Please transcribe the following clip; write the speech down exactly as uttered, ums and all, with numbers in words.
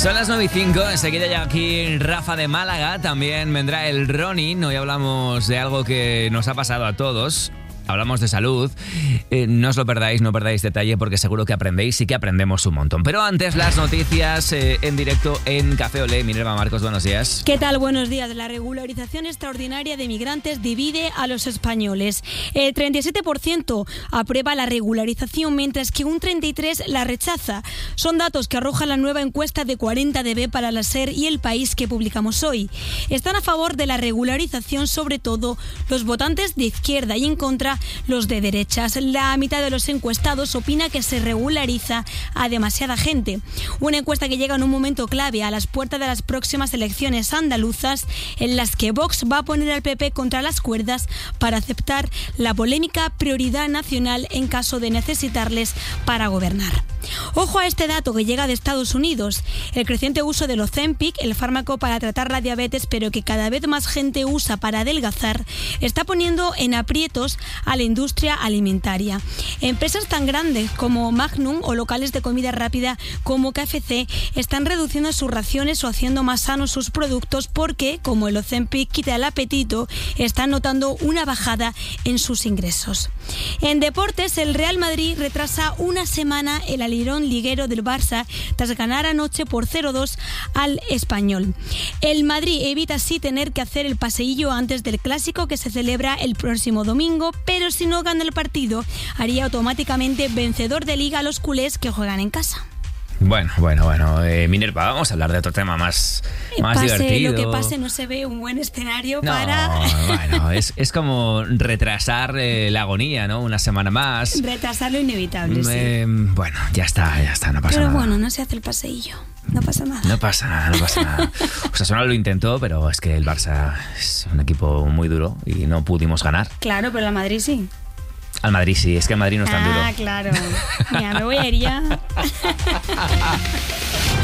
Son las nueve y cinco, enseguida ya aquí Rafa de Málaga, también vendrá el Ronin. Hoy hablamos de algo que nos ha pasado a todos. Hablamos de salud, eh, no os lo perdáis, no perdáis detalle porque seguro que aprendéis y que aprendemos un montón. Pero antes las noticias eh, en directo en Café Olé. Minerva Marcos, buenos días. ¿Qué tal? Buenos días. La regularización extraordinaria de migrantes divide a los españoles. El treinta y siete por ciento aprueba la regularización, mientras que un treinta y tres por ciento la rechaza. Son datos que arroja la nueva encuesta de cuarenta D B para la SER y El País que publicamos hoy. Están a favor de la regularización sobre todo los votantes de izquierda y en contra los de derechas. La mitad de los encuestados opina que se regulariza a demasiada gente. Una encuesta que llega en un momento clave a las puertas de las próximas elecciones andaluzas, en las que Vox va a poner al P P contra las cuerdas para aceptar la polémica prioridad nacional en caso de necesitarles para gobernar. Ojo a este dato que llega de Estados Unidos. El creciente uso del Ozempic, el fármaco para tratar la diabetes, pero que cada vez más gente usa para adelgazar, está poniendo en aprietos a la industria alimentaria. Empresas tan grandes como Magnum o locales de comida rápida como K F C están reduciendo sus raciones o haciendo más sanos sus productos porque, como el Ozempic quita el apetito, están notando una bajada en sus ingresos. En deportes, el Real Madrid retrasa una semana el alirón liguero del Barça tras ganar anoche por cero dos al Español. El Madrid evita así tener que hacer el paseillo antes del clásico que se celebra el próximo domingo, pero si no gana el partido, haría automáticamente vencedor de liga a los culés que juegan en casa. Bueno, bueno, bueno, eh, Minerva, vamos a hablar de otro tema más, más pase divertido. Lo que pase, no se ve un buen escenario no, para... Bueno, es, es como retrasar eh, la agonía, ¿no? Una semana más. Retrasar lo inevitable, eh, sí. Bueno, ya está, ya está, no pasa pero nada. Pero bueno, no se hace el paseillo. No pasa nada. No pasa nada, no pasa nada. Osasuna lo intentó, pero es que el Barça es un equipo muy duro y no pudimos ganar. Claro, pero el Madrid sí. Al Madrid sí, es que el Madrid no es tan ah, duro. Ah, claro. Mira, me voy a ir ya.